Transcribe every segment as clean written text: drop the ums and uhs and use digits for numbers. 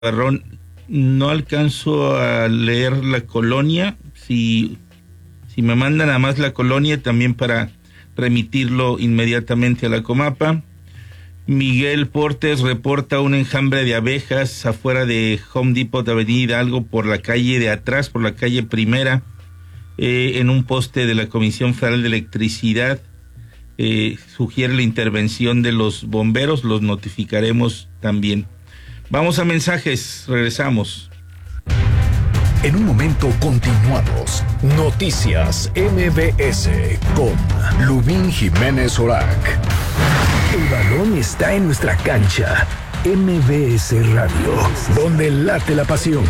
Barrón, no alcanzo a leer la colonia. Si me mandan nada más la colonia, también para remitirlo inmediatamente a la Comapa. Miguel Portes reporta un enjambre de abejas afuera de Home Depot de Avenida Hidalgo, por la calle de atrás, por la calle Primera, en un poste de la Comisión Federal de Electricidad. Sugiere la intervención de los bomberos, los notificaremos también. Vamos a mensajes, regresamos. En un momento continuamos. Noticias MBS con Lubín Jiménez Orac. El balón está en nuestra cancha. MBS Radio, donde late la pasión.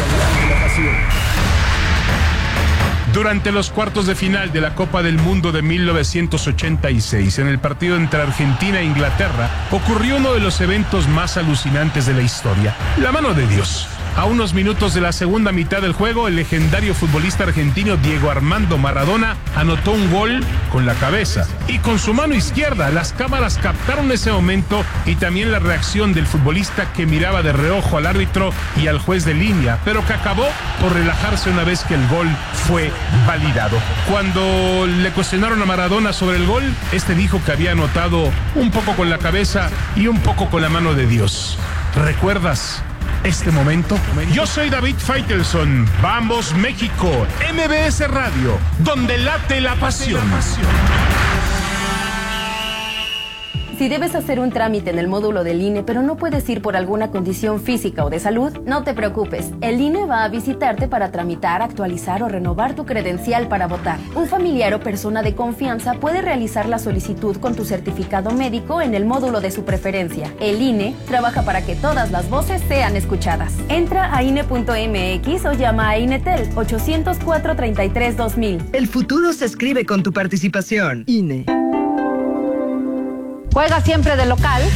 Durante los cuartos de final de la Copa del Mundo de 1986, en el partido entre Argentina e Inglaterra, ocurrió uno de los eventos más alucinantes de la historia: la mano de Dios. A unos minutos de la segunda mitad del juego, el legendario futbolista argentino Diego Armando Maradona anotó un gol con la cabeza y con su mano izquierda. Las cámaras captaron ese momento y también la reacción del futbolista, que miraba de reojo al árbitro y al juez de línea, pero que acabó por relajarse una vez que el gol fue validado. Cuando le cuestionaron a Maradona sobre el gol, este dijo que había anotado un poco con la cabeza y un poco con la mano de Dios. ¿Recuerdas este momento? Yo soy David Faitelson. Vamos México, MBS Radio, donde late la pasión. Si debes hacer un trámite en el módulo del INE, pero no puedes ir por alguna condición física o de salud, no te preocupes. El INE va a visitarte para tramitar, actualizar o renovar tu credencial para votar. Un familiar o persona de confianza puede realizar la solicitud con tu certificado médico en el módulo de su preferencia. El INE trabaja para que todas las voces sean escuchadas. Entra a INE.mx o llama a INETEL 804-33-2000. El futuro se escribe con tu participación. INE. Juega siempre de local